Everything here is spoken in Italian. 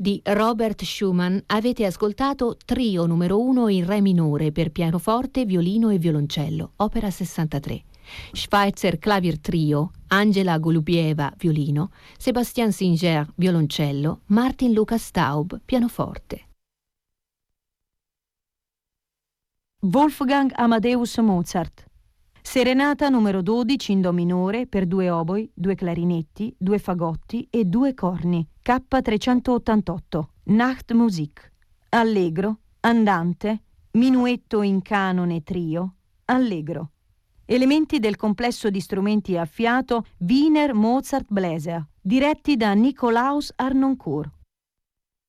Di Robert Schumann avete ascoltato Trio numero 1 in Re minore per pianoforte, violino e violoncello, opera 63. Schweitzer Clavier Trio, Angela Golubieva violino, Sébastien Singer violoncello, Martin Lucas Staub pianoforte. Wolfgang Amadeus Mozart. Serenata numero 12 in do minore per 2 oboi, 2 clarinetti, 2 fagotti e 2 corni, K388, Nachtmusik. Allegro, andante, minuetto in canone trio, allegro. Elementi del complesso di strumenti a fiato Wiener Mozart Bläser, diretti da Nikolaus Harnoncourt.